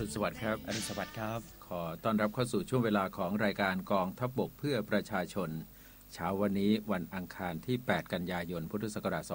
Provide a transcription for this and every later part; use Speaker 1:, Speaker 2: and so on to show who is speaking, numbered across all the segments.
Speaker 1: รุณสวัสดิ์ครับ
Speaker 2: อรุณสวัสดิ์ครับ
Speaker 1: ขอต้อนรับเข้าสู่ช่วงเวลาของรายการกองทัพบกเพื่อประชาชนเช้าวันนี้วันอังคารที่8กันยายนพุทธศักราช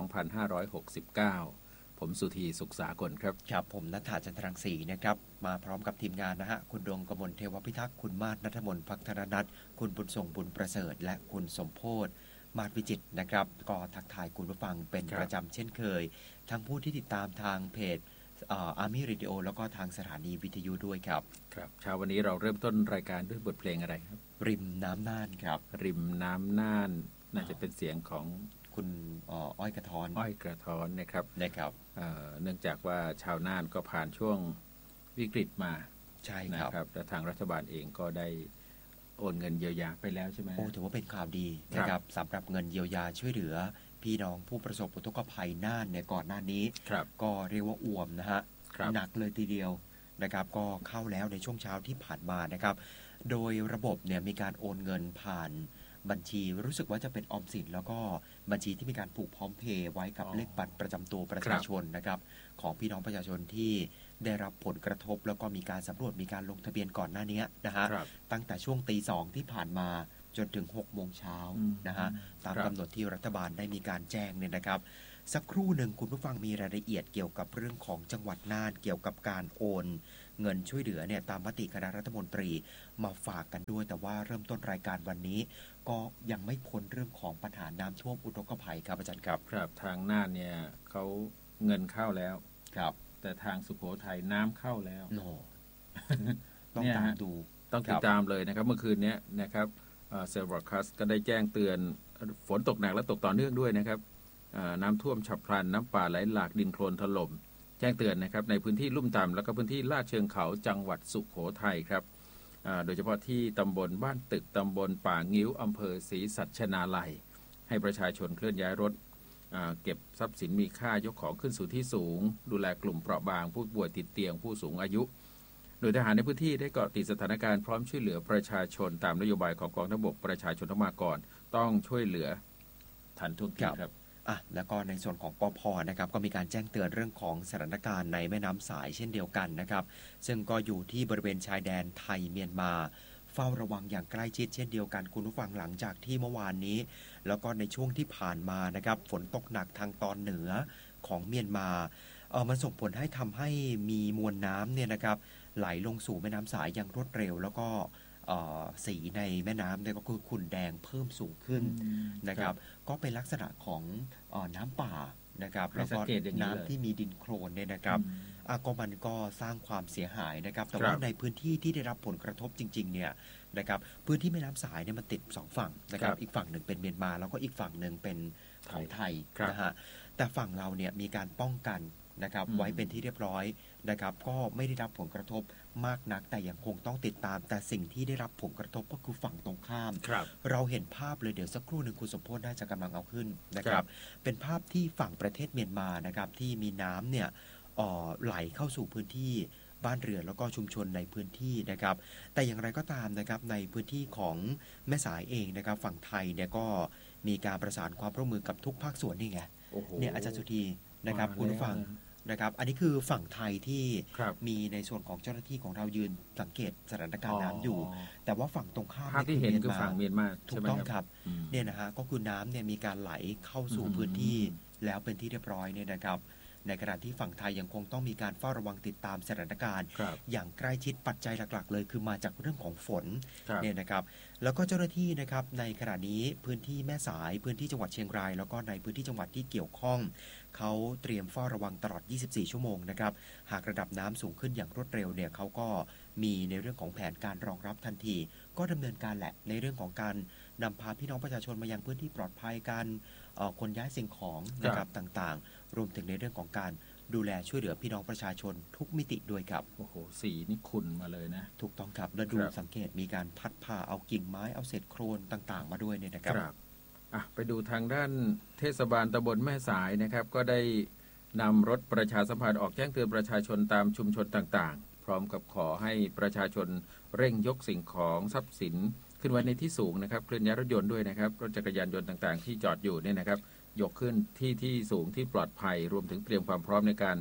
Speaker 1: 2569ผมสุธีสุขสากลครับ
Speaker 2: ครับผมณัฐาจันทรังสีนะครับมาพร้อมกับทีมงานนะฮะคุณดวงกมลเทวพิทักษ์คุณมาศณัฐมนต์ภักธรนัทคุณบุญส่งบุญประเสริฐและคุณสมโพธิ์มาศวิจิตรนะครับก็ทักทายคุณผู้ฟังเป็นประจำเช่นเคยทั้งผู้ที่ติดตามทางเพจArmy Radio แล้วก็ทางสถานีวิทยุด้วยครับ
Speaker 1: ครับเช้าวันนี้เราเริ่มต้นรายการด้วยบทเพลงอะไรครับ
Speaker 2: ริมน้ำน่านครับ
Speaker 1: ริมน้ำน่านน่าจะเป็นเสียงของ
Speaker 2: คุณอ้อยกระท้อน
Speaker 1: นะครับ
Speaker 2: นะครับ
Speaker 1: เนื่องจากว่าชาวน่านก็ผ่านช่วงวิกฤตมา
Speaker 2: ใช่
Speaker 1: นะครับและทางรัฐบาลเองก็ได้โอนเงินเยียวยาไปแล้วใช่ไหม
Speaker 2: โอ้ถือว่าเป็นข่าวดีนะครับสำหรับเงินเยียวยาช่วยเหลือพี่น้องผู้ประสบอุทกภัยน่านเนี่ยก่อนหน้านี้ก็เรียกว่าอ่วมนะฮะหนักเลยทีเดียวนะครับก็เข้าแล้วในช่วงเช้าที่ผ่านมานะครับโดยระบบเนี่ยมีการโอนเงินผ่านบัญชีรู้สึกว่าจะเป็นออมสินแล้วก็บัญชีที่มีการผูกพร้อมเพย์ไว้กับเลขบัตรประจำตัวประชาชนนะครับของพี่น้องประชาชนที่ได้รับผลกระทบแล้วก็มีการสำรวจมีการลงทะเบียนก่อนหน้านี้นะฮะตั้งแต่ช่วงตี 2ที่ผ่านมาจนถึง6โมงเช้านะฮะตามกำหนดที่รัฐบาลได้มีการแจ้งเนี่ยนะครับสักครู่หนึ่งคุณผู้ฟังมีรายละเอียดเกี่ยวกับเรื่องของจังหวัดน่านเกี่ยวกับการโอนเงินช่วยเหลือเนี่ยตามมติคณะรัฐมนตรีมาฝากกันด้วยแต่ว่าเริ่มต้นรายการวันนี้ก็ยังไม่พ้นเรื่องของปัญหาน้ำท่วมอุทกภัยครับอาจารย์ครับ
Speaker 1: ครับทางน่านเนี่ยเขาเงินเข้าแล้ว
Speaker 2: ครับ
Speaker 1: แต่ทางสุโขทัยน้ำเข้าแล้ว
Speaker 2: โน ต้องตามดู
Speaker 1: ต้องติดตามเลยนะครับเมื่อคืนนี้นะครับเซลล์บรอดคาสต์ก็ได้แจ้งเตือนฝนตกหนักและตกต่อเนื่องด้วยนะครับน้ำท่วมฉับพลันน้ำป่าไหลหลากดินโคลนถล่มแจ้งเตือนนะครับในพื้นที่ลุ่มต่ำแล้วก็พื้นที่ลาดเชิงเขาจังหวัดสุโขทัยครับโดยเฉพาะที่ตำบลบ้านตึกตำบลป่างิ้วอำเภอศรีสัชนาลัยให้ประชาชนเคลื่อนย้ายรถเก็บทรัพย์สินมีค่ายกของขึ้นสู่ที่สูงดูแลกลุ่มเปราะบางผู้ป่วยติดเตียงผู้สูงอายุโดยทหารในพื้นที่ได้เกาะติดสถานการณ์พร้อมช่วยเหลือประชาชนตามนโยบายของกองทัพบกประชาชนต้องมาก่อนต้องช่วยเหลือทันท่วงทีครับ
Speaker 2: แล้วก็ในส่วนของปภ.นะครับก็มีการแจ้งเตือนเรื่องของสถานการณ์ในแม่น้ำสายเช่นเดียวกันนะครับซึ่งก็อยู่ที่บริเวณชายแดนไทยเมียนมาเฝ้าระวังอย่างใกล้ชิดเช่นเดียวกันคุณผู้ฟังหลังจากที่เมื่อวานนี้แล้วก็ในช่วงที่ผ่านมานะครับฝนตกหนักทางตอนเหนือของเมียนมามันส่งผลให้ทำให้มีมวลน้ำเนี่ยนะครับไหลลงสู่แม่น้ำสายอย่างรวดเร็วแล้วก็สีในแม่น้ำเนี่ยก็คือขุ่นแดงเพิ่มสูงขึ้นนะครับก็เป็นลักษณะของน้ำป่านะครับแล้วก็น้ำที่มีดินโคลนเนี่ยนะครับก็มันก็สร้างความเสียหายนะครับแต่ว่าในพื้นที่ที่ได้รับผลกระทบจริงๆเนี่ยนะครับพื้นที่แม่น้ำสายเนี่ยมันติด2ฝั่งนะครับอีกฝั่งหนึ่งเป็นเมียนมาแล้วก็อีกฝั่งหนึ่งเป็นของไทยนะฮะแต่ฝั่งเราเนี่ยมีการป้องกันนะครับไว้เป็นที่เรียบร้อยนะครับก็ไม่ได้รับผลกระทบมากนักแต่ยังคงต้องติดตามแต่สิ่งที่ได้รับผลกระทบก็คือฝั่งตรงข้ามเราเห็นภาพเลยเดี๋ยวสักครู่หนึ่งคุณสมโพธิ์น่าจะกำลังเอาขึ้นนะครับเป็นภาพที่ฝั่งประเทศเมียนมานะครับที่มีน้ำเนี่ยไหลเข้าสู่พื้นที่บ้านเรือนแล้วก็ชุมชนในพื้นที่นะครับแต่อย่างไรก็ตามนะครับในพื้นที่ของแม่สายเองนะครับฝั่งไทยเนี่ยก็มีการประสานความร่วมมือกับทุกภาคส่วนนี่ไงเนี่ยอาจารย์สุธีนะครับคุณผู้ฟังนะครับอันนี้คือฝั่งไทยที่มีในส่วนของเจ้าหน้าที่ของเรายืนสังเกตสถานการณ์น้ำอยู่แต่ว่าฝั่งตรงข้าม
Speaker 1: ที่เห็นคือฝั่งเมียนมา
Speaker 2: ถูกต้องครับเนี่ยนะฮะก็คือน้ำเนี่ยมีการไหลเข้าสู่พื้นที่แล้วเป็นที่เรียบร้อยเนี่ยนะครับในขณะที่ฝั่งไทยยังคงต้องมีการเฝ้าระวังติดตามสถานการณ์อย่างใกล้ชิดปัจจัยหลักๆเลยคือมาจากเรื่องของฝนเนี่ยนะครับแล้วก็เจ้าหน้าที่นะครับในขณะนี้พื้นที่แม่สายพื้นที่จังหวัดเชียงรายแล้วก็ในพื้นที่จังหวัดที่เกี่ยวข้องเขาเตรียมเฝ้าระวังตลอด24ชั่วโมงนะครับหากระดับน้ำสูงขึ้นอย่างรวดเร็วเนี่ยเขาก็มีในเรื่องของแผนการรองรับทันทีก็ดำเนินการแหละในเรื่องของการนำพาพี่น้องประชาชนมายังพื้นที่ปลอดภัยการขนย้ายสิ่งของนะครับต่างๆรวมถึงในเรื่องของการดูแลช่วยเหลือพี่น้องประชาชนทุกมิติด้วยครับ
Speaker 1: โอ้โหสีนี่ขุ่นมาเลยนะ
Speaker 2: ถูกต้องครับและดูสังเกตมีการพัดพาเอากิ่งไม้เอาเศษโครนต่างๆมาด้วยเนี่ยนะครับ
Speaker 1: ไปดูทางด้านเทศบาลตำบลแม่สายนะครับก็ได้นำรถประชาสัมพันธ์ออกแจ้งเตือนประชาชนตามชุมชนต่างๆพร้อมกับขอให้ประชาชนเร่งยกสิ่งของทรัพย์สินขึ้นไว้ในที่สูงนะครับเคลื่อนย้ายรถยนต์ด้วยนะครับรถจักรยานยนต์ต่างๆที่จอดอยู่เนี่ยนะครับยกขึ้นที่สูงที่ปลอดภัยรวมถึงเตรียมความพร้อมในการ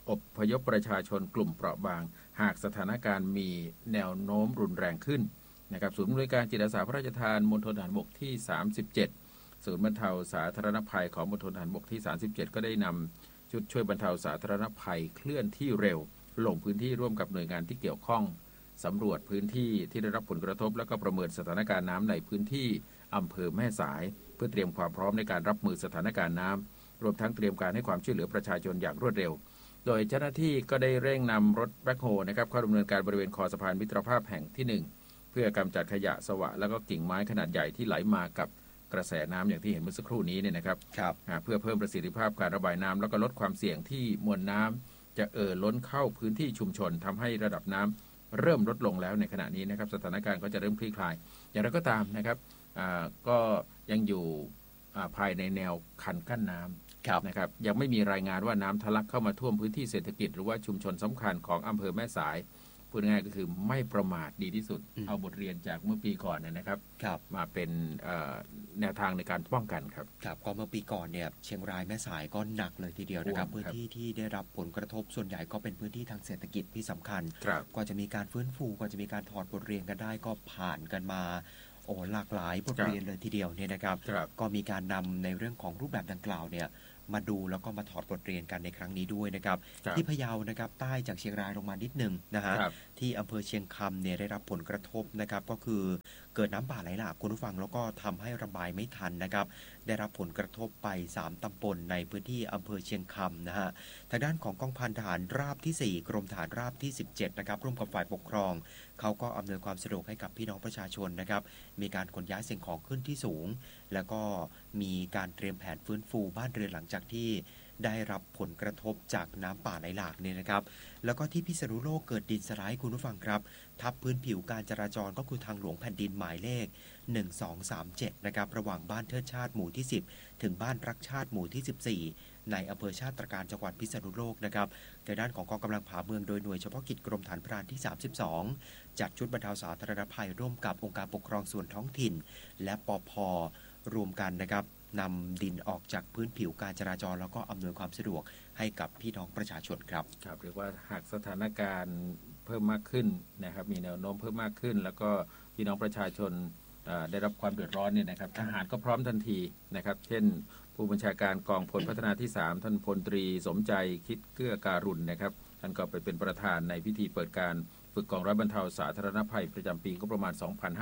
Speaker 1: อพยพประชาชนกลุ่มเปราะบางหากสถานการณ์มีแนวโน้มรุนแรงขึ้นนะครับศูนย์บริการจิตอาสาพระราชทานมณฑลทหารบกที่37ศูนย์บรรเทาสาธารณภัยของมณฑลทหารบกที่37ก็ได้นำชุดช่วยบรรเทาสาธารณภัยเคลื่อนที่เร็วลงพื้นที่ร่วมกับหน่วยงานที่เกี่ยวข้องสำรวจพื้นที่ที่ได้รับผลกระทบและก็ประเมินสถานการณ์น้ำในพื้นที่อำเภอแม่สายเพื่อเตรียมความพร้อมในการรับมือสถานการณ์น้ำรวมทั้งเตรียมการให้ความช่วยเหลือประชาชนอย่างรวดเร็วโดยเจ้าหน้าที่ก็ได้เร่งนำรถแบ็คโฮนะครับเข้าดำเนินการบริเวณคอสะพานมิตรภาพแห่งที่1เพื่อกำจัดขยะสวะและก็กิ่งไม้ขนาดใหญ่ที่ไหลมากับกระแสน้ำอย่างที่เห็นเมื่อสักครู่นี้เนี่ยนะครับเพื่อเพิ่มประสิทธิภาพการระบายน้ำแล้วก็ลดความเสี่ยงที่มวลน้ำจะล้นเข้าพื้นที่ชุมชนทำให้ระดับน้ำเริ่มลดลงแล้วในขณะนี้นะครับสถานการณ์ก็จะเริ่มคลี่คลายอย่างไรก็ตามนะครับก็ยังอยู่ภายในแนวคันกั้นน้ำนะครับยังไม่มีรายงานว่าน้ำทะลักเข้ามาท่วมพื้นที่เศรษฐกิจหรือว่าชุมชนสำคัญของอำเภอแม่สายพูดง่ายก็คือไม่ประมาทดีที่สุดเอาบทเรียนจากเมื่อปีก่อนนะครับมาเป็นแนวทางในการป้องกันครับ
Speaker 2: ก็เมื่อปีก่อนเนี่ยเชียงรายแม่สายก็หนักเลยทีเดียวนะครับพื้นที่ที่ได้รับผลกระทบส่วนใหญ่ก็เป็นพื้นที่ทางเศรษฐกิจที่สำคัญก็จะมีการฟื้นฟูก็จะมีการถอดบทเรียนกันได้ก็ผ่านกันมาหลากหลายบทเรียนเลยทีเดียวเนี่ยนะครับก็มีการนำในเรื่องของรูปแบบดังกล่าวเนี่ยมาดูแล้วก็มาถอดบทเรียนกันในครั้งนี้ด้วยนะครับที่พะเยานะครับใต้จากเชียงรายลงมานิดหนึ่งนะฮะที่อำเภอเชียงคำเนี่ยได้รับผลกระทบนะครับก็คือเกิดน้ำป่าไหลหลากคุณผู้ฟังแล้วก็ทำให้ระบายไม่ทันนะครับได้รับผลกระทบไป3ตำบลในพื้นที่อำเภอเชียงคำนะฮะทางด้านของกองพันทหารราบที่4กรมทหารราบที่17นะครับร่วมกับฝ่ายปกครองเขาก็อำนวยความสะดวกให้กับพี่น้องประชาชนนะครับมีการขนย้ายสิ่งของขึ้นที่สูงแล้วก็มีการเตรียมแผนฟื้นฟูบ้านเรือนหลังจากที่ได้รับผลกระทบจากน้ำป่าไหลหลากเนี่ยนะครับแล้วก็ที่พิษณุโลกเกิดดินสไลด์คุณผู้ฟังครับทับพื้นผิวการจราจรก็คือทางหลวงแผ่นดินหมายเลข1237นะครับระหว่างบ้านเทิดชาติหมู่ที่10ถึงบ้านรักชาติหมู่ที่14ในอำเภอชาติตรการจังหวัดพิษณุโลกนะครับในด้านของกองกำลังผาเมืองโดยหน่วยเฉพาะกิจกรมฐานพรานที่32จัดชุดบรรเทาสาธารณภัยร่วมกับองค์การปกครองส่วนท้องถิ่นและปภ.รวมกันนะครับนำดินออกจากพื้นผิวการจราจรแล้วก็อำนวยความสะดวกให้กับพี่น้องประชาชนครับ
Speaker 1: เรียกว่าหากสถานการณ์เพิ่มมากขึ้นนะครับมีแนวโน้มเพิ่มมากขึ้นแล้วก็พี่น้องประชาชนได้รับความเดือดร้อนเนี่ยนะครับทหารก็พร้อมทันทีนะครับเช่นผู้บัญชาการกองพลพัฒนาที่3ท่านพลตรีสมใจคิดเกื้อการุณนะครับท่านก็ไปเป็นประธานในพิธีเปิดการฝึกกองร้อยบรรเทาสาธารณภัยประจำปีก็ประมาณ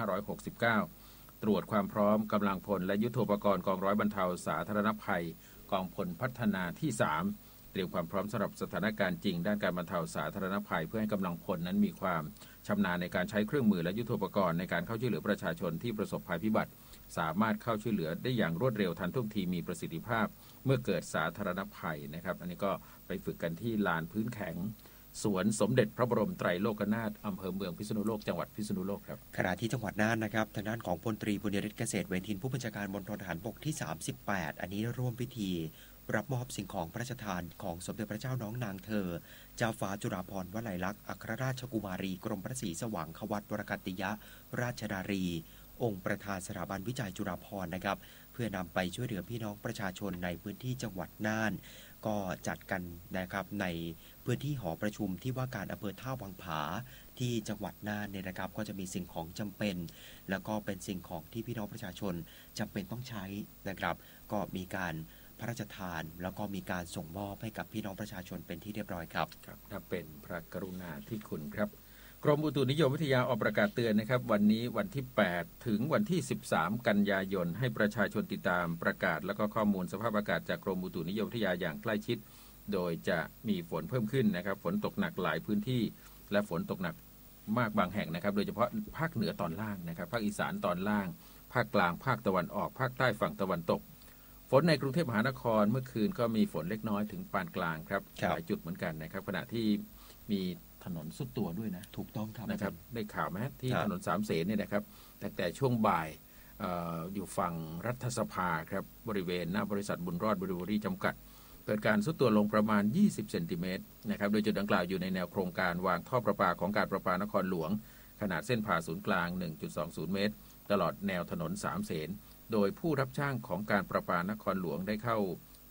Speaker 1: 2569ตรวจความพร้อมกำลังพลและยุทโธปกรณ์กองร้อยบรรเทาสาธารณภัยกองพลพัฒนาที่3เตรียมความพร้อมสำหรับสถานการณ์จริงด้านการบรรเทาสาธารณภัยเพื่อให้กำลังพลนั้นมีความชำนาญในการใช้เครื่องมือและยุทโธปกรณ์ในการเข้าช่วยเหลือประชาชนที่ประสบภัยพิบัติสามารถเข้าช่วยเหลือได้อย่างรวดเร็วทันท่วงทีมีประสิทธิภาพเมื่อเกิดสาธารณภัยนะครับอันนี้ก็ไปฝึกกันที่ลานพื้นแข็งสวนสมเด็จพระบรมไตรโลกนาถอำเภอเมืองพิษณุโลกจังหวัดพิษณุโลกครับ
Speaker 2: ขณะที่จังหวัดน่านนะครับทางด้านของพลตรีบุญยฤทธิ์เกษตรเวทินผู้บัญชาการมณฑลทหารบกที่38อันนี้ร่วมพิธีรับมอบสิ่งของพระราชทานของสมเด็จพระเจ้าน้องนางเธอเจ้าฟ้าจุฬาภรณ์วลัยลักษณ์อัครราชกุมารีกรมพระศรีสว่างควัตวรกัตติยราชดารีองค์ประธานสถาบันวิจัยจุฬาภรณ์นะครับเพื่อนำไปช่วยเหลือพี่น้องประชาชนในพื้นที่จังหวัดน่านก็จัดกันนะครับในพื้นที่หอประชุมที่ว่าการอำเภอท่าวังผาที่จังหวัดน่านเนี่ยนะครับก็จะมีสิ่งของจำเป็นแล้วก็เป็นสิ่งของที่พี่น้องประชาชนจำเป็นต้องใช้นะครับก็มีการพระราชทานแล้วก็มีการส่งมอบให้กับพี่น้องประชาชนเป็นที่เรียบร้อยครับ
Speaker 1: นับเป็นพระกรุณาธิคุณครับกรมอุตุนิยมวิทยาออกประกาศเตือนนะครับวันนี้วันที่8ถึงวันที่13กันยายนให้ประชาชนติดตามประกาศและก็ข้อมูลสภาพอากาศจากกรมอุตุนิยมวิทยาอย่างใกล้ชิดโดยจะมีฝนเพิ่มขึ้นนะครับฝนตกหนักหลายพื้นที่และฝนตกหนักมากบางแห่งนะครับโดยเฉพาะภาคเหนือตอนล่างนะครับภาคอีสานตอนล่างภาคกลางภาคตะวันออกภาคใต้ฝั่งตะวันตกฝนในกรุงเทพมหานครเมื่อคืนก็มีฝนเล็กน้อยถึงปานกลางครับหลายจุดเหมือนกันนะครับขณะที่มีถนนสุดตัวด้วยนะ
Speaker 2: ถูกต้องครับ
Speaker 1: นะครับได้ข่าวไหมที่ถนนสามเสนเนี่ยนะครับแต่ช่วงบ่ายอยู่ฝั่งรัฐสภาครับบริเวณหน้าบริษัทบุญรอดบริวอรี่จำกัดเกิดการสุดตัวลงประมาณ20เซนติเมตรนะครับโดยจุดดังกล่าวอยู่ในแนวโครงการวางท่อประปาของการประปานครหลวงขนาดเส้นผ่าศูนย์กลาง 1.20 เมตรตลอดแนวถนนสามเสนโดยผู้รับจ้างของการประปานครหลวงได้เข้า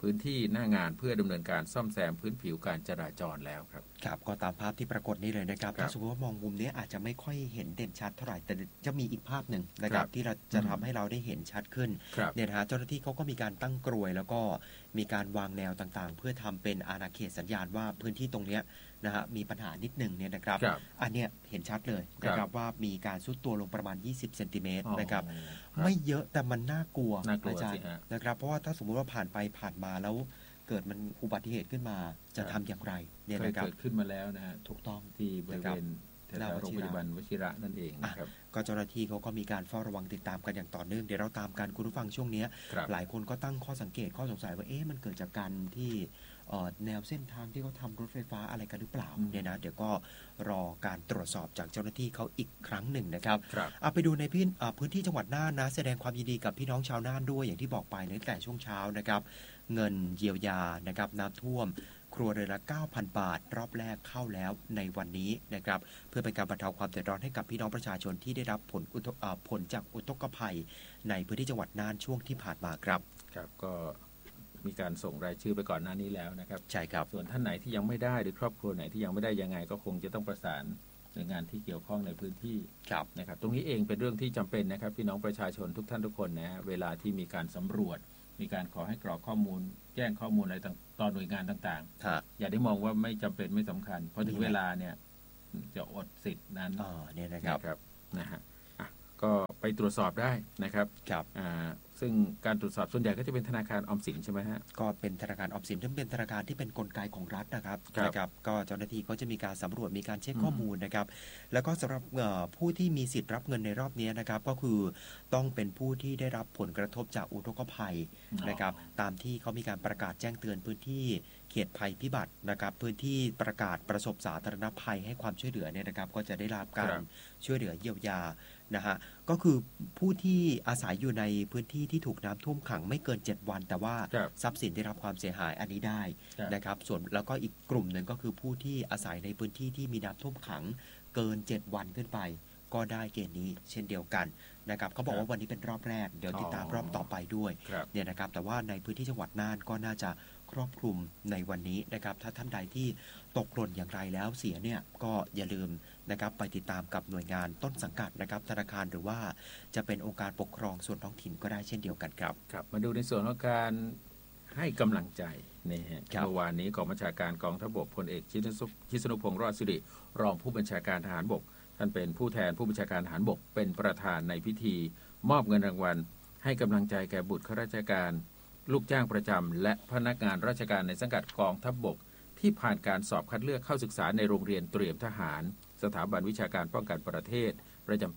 Speaker 1: พื้นที่หน้างานเพื่อดำเนินการซ่อมแซมพื้นผิวการจราจรแล้วครับ
Speaker 2: ครับก็ตามภาพที่ปรากฏนี้เลยนะครับถ้าสมมติว่ามองมุมนี้อาจจะไม่ค่อยเห็นเด่นชัดเท่าไหร่แต่จะมีอีกภาพหนึ่งนะครับที่เราจะทำให้เราได้เห็นชัดขึ้นเนี่ยนะฮะเจ้าหน้าที่เขาก็มีการตั้งกลวยแล้วก็มีการวางแนวต่างๆเพื่อทำเป็นอาณาเขตสัญญาณว่าพื้นที่ตรงนี้นะฮะมีปัญหานิดหนึ่งเนี่ยนะครับอันเนี้ยเห็นชัดเลยนะครับว่ามีการซุดตัวลงประมาณ20เซนติเมตรนะครับไม่เยอะแต่มันน่ากลัวอาจารย์นะครับเพราะว่าถ้าสมมุติว่าผ่านไปผ่านมาแล้วเกิดมันอุบัติเหตุขึ้นมาจะทำอย่างไรเนี่ยนะครับ
Speaker 1: เกิดขึ้นมาแล้วนะฮะ
Speaker 2: ถูกต้อง
Speaker 1: ที่บริเวณแถวโรงพยาบาลวชิระนั่นเองนะครับ
Speaker 2: ก็เจ้าหน้าที่เขาก็มีการเฝ้าระวังติดตามกันอย่างต่อเนื่องเดี๋ยวเราตามกันคุณผู้ฟังช่วงนี้หลายคนก็ตั้งข้อสังเกตข้อสงสัยว่ามันเกิดจากการที่แนวเส้นทางที่เขาทำรถไฟฟ้าอะไรกันหรือเปล่าเนี่ยนะเดี๋ยวก็รอการตรวจสอบจากเจ้าหน้าที่เขาอีกครั้งหนึ่งนะครับไปดูในพื้นที่จังหวัดน่านนะแสดงความยินดีกับพี่น้องชาวน่านด้วยอย่างที่บอกไปในแต่ช่วงเช้านะครับเงินเยียวยานะครับน้ำท่วมครัวเรือนละ 9,000 บาทรอบแรกเข้าแล้วในวันนี้นะครับเพื่อเป็นการบรรเทาความเดือดร้อนให้กับพี่น้องประชาชนที่ได้รับผลจากอุทกภัยในพื้นที่จังหวัดน่านช่วงที่ผ่านมาครับ
Speaker 1: ครับก็มีการส่งรายชื่อไปก่อนหน้านี้แล้วนะครับ
Speaker 2: ใช่ครับ
Speaker 1: ส่วนท่านไหนที่ยังไม่ได้หรือครอบครัวไหนที่ยังไม่ได้ยังไงก็คงจะต้องประสานหน่วยงานที่เกี่ยวข้องในพื้นที่นะครับตรงนี้เองเป็นเรื่องที่จำเป็นนะครับพี่น้องประชาชนทุกท่านทุกคนนะเวลาที่มีการสำรวจมีการขอให้กรอกข้อมูลแจ้งข้อมูลอะไรต่อหน่วยงานต่างๆอย่าได้มองว่าไม่จำเป็นไม่สำคัญเพราะถึงเวลาเนี่ยจะอดสิทธิ์นั้น
Speaker 2: เนี่ยนะครับ
Speaker 1: นะฮะก็ไปตรวจสอบได้นะครับซึ่งการตรวจสอบส่วนใหญ่ก็จะเป็นธนาคารออมสินใช่ไหมฮะ
Speaker 2: ก็เป็นธนาคารออมสินที่เป็นธนาคารที่เป็นกลไกของรัฐนะครับก็เจ้าหน้าที่ก็จะมีการสำรวจมีการเช็คข้อมูลนะครับแล้วก็สำหรับผู้ที่มีสิทธิ์รับเงินในรอบนี้นะครับก็คือต้องเป็นผู้ที่ได้รับผลกระทบจากอุทกภัยนะครับตามที่เขามีการประกาศแจ้งเตือนพื้นที่เขตภัยพิบัตินะครับพื้นที่ประกาศประสบสาธารณภัยให้ความช่วยเหลือเนี่ยนะครับก็จะได้รับการช่วยเหลือเยียวยานะฮะก็คือผู้ที่อาศัยอยู่ในพื้นที่ที่ถูกน้ำท่วมขังไม่เกิน7วันแต่ว่าทรัพย์สินได้รับความเสียหายอันนี้ได้นะครับส่วนแล้วก็อีกกลุ่มหนึ่งก็คือผู้ที่อาศัยในพื้นที่ที่มีน้ำท่วมขังเกิน7วันขึ้นไปก็ได้เกณฑ์นี้เช่นเดียวกันนะครับเขาบอกว่าวันนี้เป็นรอบแรกเดี๋ยวติดตามรอบต่อไปด้วยเนี่ยนะครับแต่ว่าในพื้นที่จังหวัดน่านก็น่าจะครอบคลุมในวันนี้นะครับถ้าท่านใดที่ตกหล่นอย่างไรแล้วเสียเนี่ยก็อย่าลืมนะครับไปติดตามกับหน่วยงานต้นสังกัดนะครับธนาคารหรือว่าจะเป็นองค์การปกครองส่วนท้องถิ่นก็ได้เช่นเดียวกันครับ
Speaker 1: ครับมาดูในส่วนของการให้กำลังใจนี่ฮะเมื่อวานนี้กองบัญชาการกองทัพบกพลเอกชิสนุพงษ์รอดสิริรองผู้บัญชาการทหารบกท่านเป็นผู้แทนผู้บัญชาการทหารบกเป็นประธานในพิธีมอบเงินรางวัลให้กำลังใจแก่บุตรข้าราชการลูกจ้างประจำและพนักงานราชการในสังกัดกองทัพบกที่ผ่านการสอบคัดเลือกเข้าศึกษาในโรงเรียนเตรียมทหารสถาบันวิชาการป้องกันประเทศประจำปี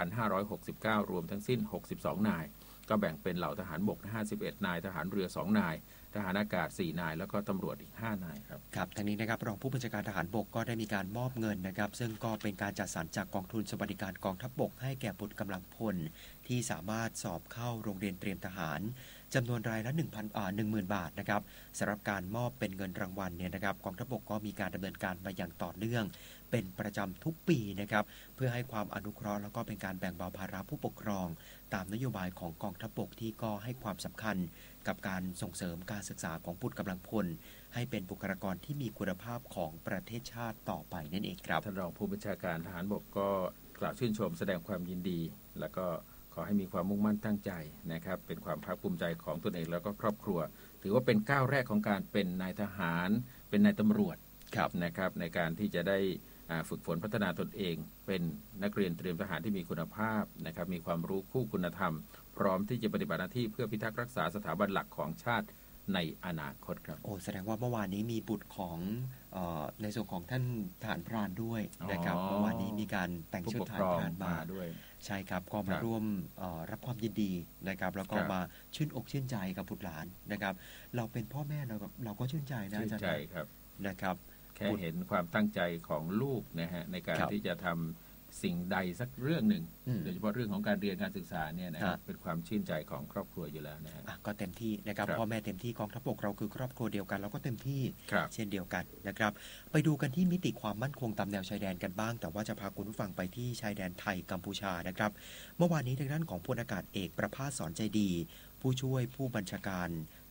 Speaker 1: 2569 รวมทั้งสิ้น 62 นายก็แบ่งเป็นเหล่าทหารบก 51 นายทหารเรือ 2 นายทหารอากาศ 4 นายแล้วก็ตำรวจอีก 5 นายครับ
Speaker 2: ครับทั้งนี้นะครับรองผู้บัญชาการทหารบกก็ได้มีการมอบเงินนะครับซึ่งก็เป็นการจัดสรรจากกองทุนสวัสดิการกองทัพบกให้แก่บุตรกำลังพลที่สามารถสอบเข้าโรงเรียนเตรียมทหารจำนวนรายละ 10,000 บาทนะครับสำหรับการมอบเป็นเงินรางวัลเนี่ยนะครับกองทัพบกก็มีการดำเนินการมาอย่างต่อเนื่องเป็นประจำทุกปีนะครับเพื่อให้ความอนุเคราะห์แล้วก็เป็นการแบ่งเบาภาระผู้ปกครองตามนโยบายของกองทัพบกที่ก็ให้ความสำคัญกับการส่งเสริมการศึกษาของบุตรกำลังพลให้เป็นบุคลากรที่มีคุณภาพของประเทศชาติต่อไปนั่นเองครับ
Speaker 1: ท่านรองผู้บัญชาการทหารบกก็กล่าวชื่นชมแสดงความยินดีแล้วก็ขอให้มีความมุ่งมั่นตั้งใจนะครับเป็นความภาคภูมิใจของตนเองแล้วก็ครอบครัวถือว่าเป็นก้าวแรกของการเป็นนายทหารเป็นนายตำรวจนะครับในการที่จะได้ฝึกฝนพัฒนาตนเองเป็นนักเรียนเตรียมทหารที่มีคุณภาพนะครับมีความรู้คู่คุณธรรมพร้อมที่จะปฏิบัติหน้าที่เพื่อพิทักษ์รักษาสถาบันหลักของชาติในอนาคตครับ
Speaker 2: แสดงว่าเมื่อวานนี้มีบุตรของในส่วนของท่านทหารพรานด้วยนะครับเมื่อวานนี้มีการแต่งชุดทหารพรานมา
Speaker 1: ด้วย
Speaker 2: ใช่ครับก็มาร่วมรับความยินดีนะครับแล้วก็มาชื่นอกชื่นใจกับบุตรหลานนะครับเราเป็นพ่อแม่เราก็ชื่นใจนะอาจารย์นะครับ
Speaker 1: แค่เห็นความตั้งใจของลูกนะฮะในการที่จะทำสิ่งใดสักเรื่องหนึ่งโดยเฉพาะเรื่องของการเรียนการศึกษาเนี่ยนะเป็นความชื่นใจของครอบครัวอยู่แล้วนะฮะ
Speaker 2: ก็เต็มที่นะครับพ่อแม่เต็มที่กองทัพบกเราคือครอบครัวเดียวกันเราก็เต็มที่เช่นเดียวกันนะครับไปดูกันที่มิติความมั่นคงตามแนวชายแดนกันบ้างแต่ว่าจะพาคุณผู้ฟังไปที่ชายแดนไทยกัมพูชานะครับเมื่อวานนี้ทางด้านของพลอากาศเอกประภาสสอนใจดีผู้ช่วยผู้บัญชาการ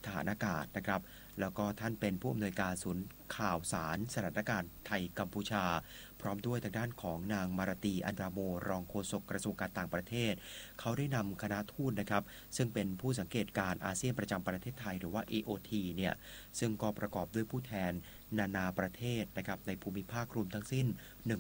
Speaker 2: ทหารอากาศนะครับแล้วก็ท่านเป็นผู้อำนวยการศูนย์ข่าวสารสถานการณ์ไทยกัมพูชาพร้อมด้วยทางด้านของนางมาราตีอันดราโมรองโฆษกกระทรวงการต่างประเทศเขาได้นำคณะทูตนะครับซึ่งเป็นผู้สังเกตการอาเซียนประจำประเทศไทยหรือว่า AOT เนี่ยซึ่งก็ประกอบด้วยผู้แทนนานาประเทศนะครับในภูมิภาครวมทั้งสิ้น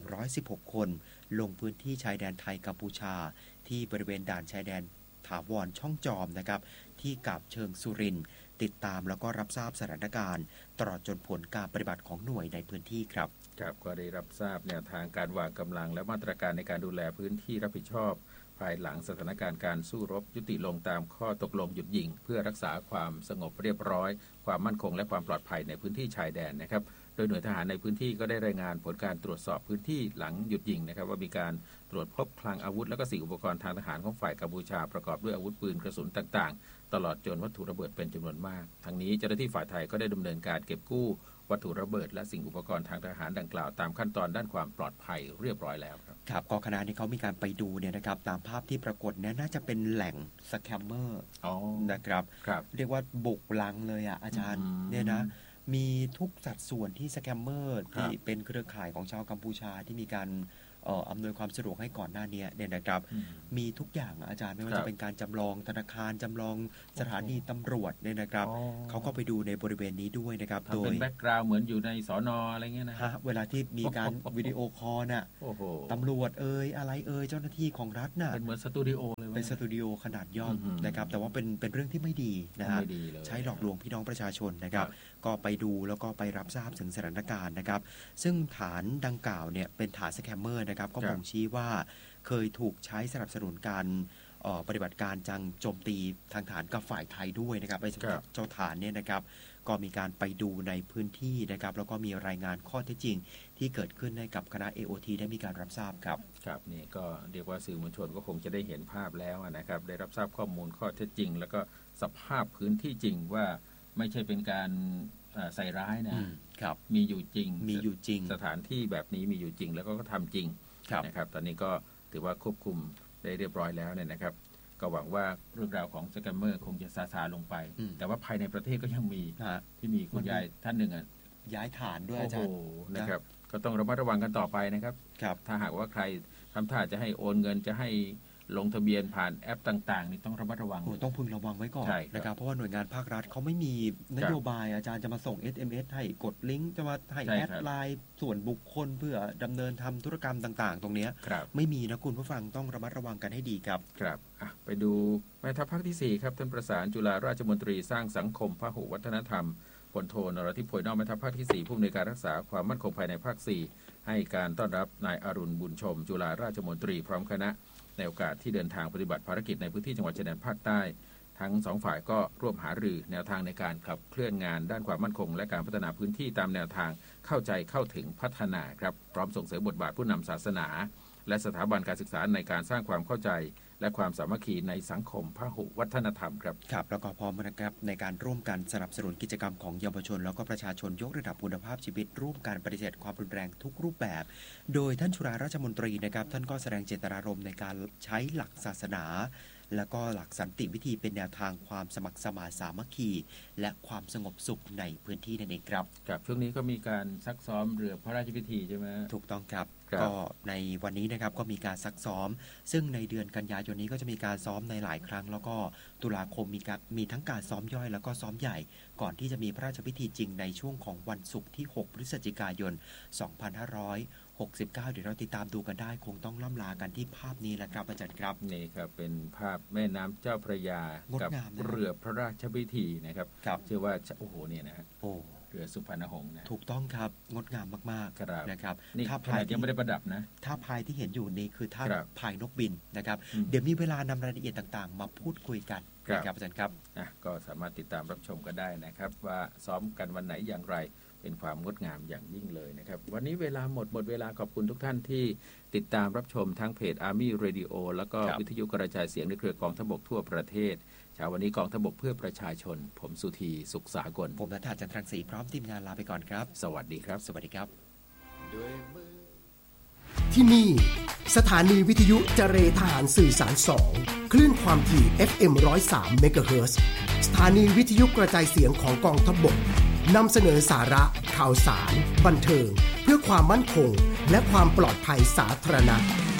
Speaker 2: 116คนลงพื้นที่ชายแดนไทยกัมพูชาที่บริเวณด่านชายแดนถาวรช่องจอมนะครับที่กาบเชิงสุรินทร์ติดตามแล้วก็รับทราบสถานการณ์ตลอดจนผลการปฏิบัติของหน่วยในพื้นที่ครับ
Speaker 1: ครับก็ได้รับทราบแนวทางการวางกำลังและมาตรการในการดูแลพื้นที่รับผิดชอบภายหลังสถานการณ์การสู้รบยุติลงตามข้อตกลงหยุดยิงเพื่อรักษาความสงบเรียบร้อยความมั่นคงและความปลอดภัยในพื้นที่ชายแดนนะครับโดยหน่วยทหารในพื้นที่ก็ได้รายงานผลการตรวจสอบพื้นที่หลังหยุดยิงนะครับว่ามีการตรวจพบคลังอาวุธและก็สิ่งอุปกรณ์ทางทหารของฝ่ายกัมพูชาประกอบด้วยอาวุธปืนกระสุนต่างๆตลอดจนวัตถุระเบิดเป็นจำนวนมากทั้งนี้เจ้าหน้าที่ฝ่ายไทยก็ได้ดำเนินการเก็บกู้วัตถุระเบิดและสิ่งอุปกรณ์ทางทหารดังกล่าวตามขั้นตอนด้านความปลอดภัยเรียบร้อยแล้วครับ
Speaker 2: ครับก็คณะนี้เขามีการไปดูเนี่ยนะครับตามภาพที่ปรากฏเนี่ยน่าจะเป็นแหล่งสแคมเมอร์นะครับเรียกว่าบุกลังเลยอ่ะอาจารย์เนี่ยนะมีทุกสัดส่วนที่สแคมเมอร์ที่เป็นเครือข่ายของชาวกัมพูชาที่มีการอำนวยความสะดวกให้ก่อนหน้านี้เนี่ยนะครับมีทุกอย่างอาจารย์ไม่ว่าจะเป็นการจำลองธนาคารจำลองสถานีตำรวจเนี่ยนะครับเขาก็ไปดูในบริเวณนี้ด้วยนะครับ
Speaker 1: โดยเป็นแบ็กกราวด์เหมือนอยู่ในสน.อะไรเงี้ยนะ
Speaker 2: เวลาที่มีการวิดีโอคอลน่ะตำรวจอะไรเจ้าหน้าที่ของรัฐน่ะ
Speaker 1: เป็นเหมือนสตูดิโอเลย
Speaker 2: เป็นสตูดิโอขนาดย่อมนะครับแต่ว่าเป็นเรื่องที่ไม่ดีนะฮะใช้หลอกลวงพี่น้องประชาชนนะครับก็ไปดูแล้วก็ไปรับทราบถึงสถานการณ์นะครับซึ่งฐานดังกล่าวเนี่ยเป็นฐานสแคมเมอร์นะครับก็บ่งชี้ว่าเคยถูกใช้สนับสนุนการปฏิบัติการจังโจมตีทางฐานกับฝ่ายไทยด้วยนะครับไอ้เจ้าฐานเนี่ยนะครับก็มีการไปดูในพื้นที่นะครับแล้วก็มีรายงานข้อเท็จจริงที่เกิดขึ้นให้กับคณะ AOT ได้มีการรับทราบครับ
Speaker 1: ครับนี่ก็เรียกว่าสื่อมวลชนก็คงจะได้เห็นภาพแล้วนะครับได้รับทราบข้อมูลข้อเท็จจริงแล้วก็สภาพพื้นที่จริงว่าไม่ใช่เป็นการใส่ร้ายนะครับมีอยู่จริงสถานที่แบบนี้มีอยู่จริงแล้วก็ทำจริงนะครับตอนนี้ก็ถือว่าควบคุมได้เรียบร้อยแล้วเนี่ยนะครับก็หวังว่าเรื่องราวของสแกมเมอร์คงจะซาลงไปแต่ว่าภายในประเทศก็ยังมีที่มีคุณยายท่านหนึ่ง
Speaker 2: ย้ายฐานด้วยอาจารย์
Speaker 1: นะครับก็ต้องระมัดระวังกันต่อไปนะครับถ้าหากว่าใครทำท่าจะให้โอนเงินจะให้ลงทะเบียนผ่านแอปต่างๆนี่ต้องระมัดระวัง
Speaker 2: ต้องพึงระวังไว้ก่อนนะครับเพราะว่าหน่วยงานภาครัฐเขาไม่มีนโยบายอาจารย์จะมาส่ง SMS ให้กดลิงก์จะมาให้แอดไลน์ส่วนบุคคลเพื่อดำเนินทำธุรกรรมต่างๆตรงนี้ไม่มีนะคุณผู้ฟังต้องระมัดระวังกันให้ดีครับ
Speaker 1: ครับไปดูแม่ทัพภาคที่4ครับท่านประสานจุฬาราชมนตรีสร้างสังคมพหุวัฒนธรรมพลโทนรทิพย์ โพยนอกแม่ทัพภาคที่4ผู้อำนวยการรักษาความมั่นคงภายในภาค4ให้การต้อนรับนายอรุณบุญชมจุฬาราชมนตรีพร้อมคณะในโอกาสที่เดินทางปฏิบัติภารกิจในพื้นที่จังหวัดชายแดนภาคใต้ทั้ง2ฝ่ายก็ร่วมหารือแนวทางในการขับเคลื่อนงานด้านความมั่นคงและการพัฒนาพื้นที่ตามแนวทางเข้าใจเข้าถึงพัฒนาครับพร้อมส่งเสริมบทบาทผู้นำศาสนาและสถาบันการศึกษาในการสร้างความเข้าใจและความสามัคคีในสังคมพหุวัฒนธรรมครับ
Speaker 2: แล้วก็พร้อมนะครับในการร่วมกันสนับสนุนกิจกรรมของเยาวชนแล้วก็ประชาชนยกระดับคุณภาพชีวิตร่วมการปฏิเสธความรุนแรงทุกรูปแบบโดยท่านจุฬาราชมนตรีนะครับท่านก็แสดงเจตนารมณ์ในการใช้หลักศาสนาและก็หลักสันติวิธีเป็นแนวทางความสมัครสมานสามัคคีและความสงบสุขในพื้นที่นั่นเองครับ
Speaker 1: ช่วงนี้ก็มีการซักซ้อมเรือพระราชพิธีใช่ไหม
Speaker 2: ถูกต้องครับก็ในวันนี้นะครับก็มีการซักซ้อมซึ่งในเดือนกันยายนนี้ก็จะมีการซ้อมในหลายครั้งแล้วก็ตุลาคมมีทั้งการซ้อมย่อยแล้วก็ซ้อมใหญ่ก่อนที่จะมีพระราชพิธีจริงในช่วงของวันศุกร์ที่6พฤศจิกายน2569เดี๋ยวเราติดตามดูกันได้คงต้องล่ำลากันที่ภาพนี้แหละครับอาจารย์ครับ
Speaker 1: นี่ครับเป็นภาพแม่น้ำเจ้าพระยากับเรือพระราชพิธีนะครับเชื่อว่าโอ้โหเนี่ยนะเรือสุพรรณหงส์นะ
Speaker 2: ถูกต้องครับงดงามมากๆนะครับ
Speaker 1: ท่าพายยังไม่ได้ประดับนะ
Speaker 2: ท่าพายที่เห็นอยู่นี่คือท่าพายนกบินนะครับเดี๋ยวมีเวลานำรายละเอียดต่างๆมาพูดคุยกันนะครับอาจารย์ครับ
Speaker 1: ก็สามารถติดตามรับชมกันได้นะครับว่าซ้อมกันวันไหนอย่างไรเป็นความงดงามอย่างยิ่งเลยนะครับวันนี้เวลาหมดเวลาขอบคุณทุกท่านที่ติดตามรับชมทั้งเพจ Army Radio แล้วก็วิทยุกระจายเสียงในเครือกองทัพบกทั่วประเทศเช้าวันนี้กองทัพบกเพื่อประชาชนผมสุธีสุขสากล
Speaker 2: ผมณัฐจันทรังสีพร้อมทีมงานลาไปก่อนครับ
Speaker 1: สวัสดีครับ
Speaker 2: สวัสดีครับ
Speaker 3: ที่นี่สถานีวิทยุเจเรทหารสื่อสาร 2 คลื่นความถี่ FM 103 เมกะเฮิรตซ์สถานีวิทยุกระจายเสียงของกองทัพบกนำเสนอสาระข่าวสารบันเทิงเพื่อความมั่นคงและความปลอดภัยสาธารณะ